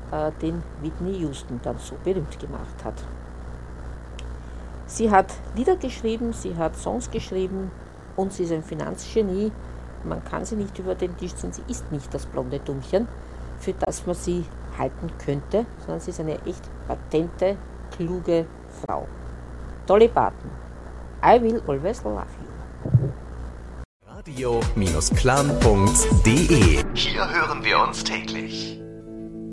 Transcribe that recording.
den Whitney Houston dann so berühmt gemacht hat. Sie hat Lieder geschrieben, sie hat Songs geschrieben und sie ist ein Finanzgenie. Man kann sie nicht über den Tisch ziehen, sie ist nicht das blonde Dummchen, für das man sie halten könnte, sondern sie ist eine echt patente, kluge Frau. Dolly Parton, I Will Always Love You. Radio-Clan.de. Hier hören wir uns täglich.